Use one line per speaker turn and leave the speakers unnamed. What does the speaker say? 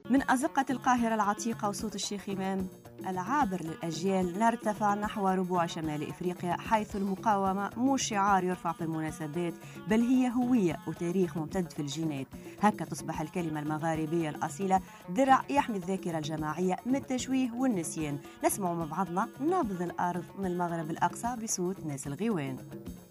من أزقة القاهرة العتيقة وصوت الشيخ إمام العابر للأجيال، نرتفع نحو ربوع شمال إفريقيا، حيث المقاومة مو شعار يرفع في المناسبات، بل هي هوية وتاريخ ممتد في الجينات. هكا تصبح الكلمة المغاربية الأصيلة درع يحمي الذاكرة الجماعية من التشويه والنسيان. نسمع مع بعضنا نبض الأرض من المغرب الأقصى بصوت ناس الغيوان.